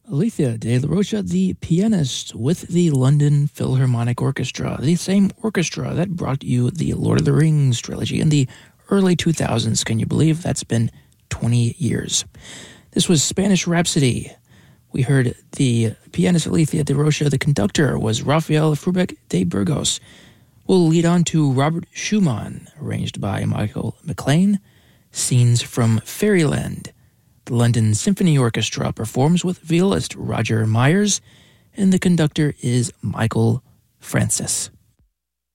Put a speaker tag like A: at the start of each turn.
A: Alethea de la Rocha, the pianist with the London Philharmonic Orchestra, the same orchestra that brought you the Lord of the Rings trilogy in the early 2000s. Can you believe that's been 20 years? This was Spanish Rhapsody. We heard the pianist Alethea de Rocha. The conductor was Rafael Frubeck de Burgos. We'll lead on to Robert Schumann, arranged by Michael McLean, Scenes from Fairyland. The London Symphony Orchestra performs with violist Roger Myers, and the conductor is Michael Francis.